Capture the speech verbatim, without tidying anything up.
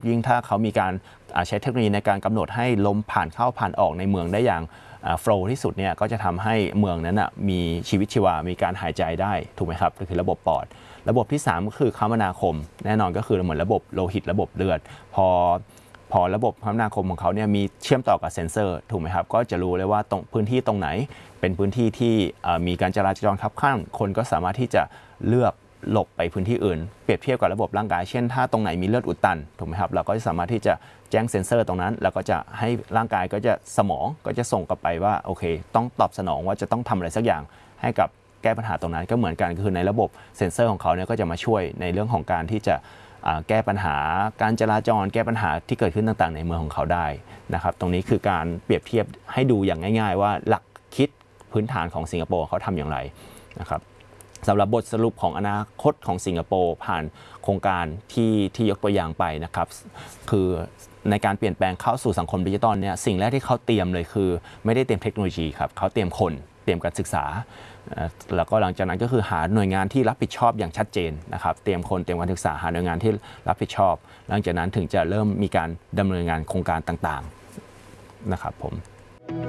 ยิ่งถ้าเขามีการใช้เทคโนโลยีในการกำหนดให้ลมผ่านเข้าผ่านออกในเมืองได้อย่างโฟล์ที่สุดเนี่ยก็จะทำให้เมืองนั้นมีชีวิตชีวามีการหายใจได้ถูกไหมครับก็คือระบบปอดระบบที่สามก็คือคมนาคมแน่นอนก็คือเหมือนระบบโลหิตระบบเลือดพอพอระบบคมนาคมของเขาเนี่ยมีเชื่อมต่อกับเซ็นเซอร์ถูกไหมครับก็จะรู้เลยว่าตรงพื้นที่ตรงไหนเป็นพื้นที่ที่มีการจราจรคับข้างคนก็สามารถที่จะเลือกหลบไปพื้นที่อื่นเปรียบเทียบกับระบบร่างกายเช่นถ้าตรงไหนมีเลือดอุดตันถูกไหมครับเราก็จะสามารถที่จะแจ้งเซ็นเซอร์ตรงนั้นแล้วก็จะให้ร่างกายก็จะสมองก็จะส่งกลับไปว่าโอเคต้องตอบสนองว่าจะต้องทำอะไรสักอย่างให้กับแก้ปัญหาตรงนั้นก็เหมือนกันคือในระบบเซ็นเซอร์ของเขาเนี่ยก็จะมาช่วยในเรื่องของการที่จะแก้ปัญหาการจราจรแก้ปัญหาที่เกิดขึ้นต่างๆในเมืองของเขาได้นะครับตรงนี้คือการเปรียบเทียบให้ดูอย่างง่ายๆว่าหลักคิดพื้นฐานของสิงคโปร์เขาทำอย่างไรนะครับสำหรับบทสรุปของอนาคตของสิงคโปร์ผ่านโครงการที่ที่ยกตัวอย่างไปนะครับคือในการเปลี่ยนแปลงเข้าสู่สังคมดิจิทัลเนี่ยสิ่งแรกที่เขาเตรียมเลยคือไม่ได้เตรียมเทคโนโลยีครับเขาเตรียมคนเตรียมการศึกษาแล้วก็หลังจากนั้นก็คือหาหน่วยงานที่รับผิดชอบอย่างชัดเจนนะครับเตรียมคนเตรียมการศึกษาหาหน่วยงานที่รับผิดชอบหลังจากนั้นถึงจะเริ่มมีการดำเนินงานโครงการต่างๆนะครับผม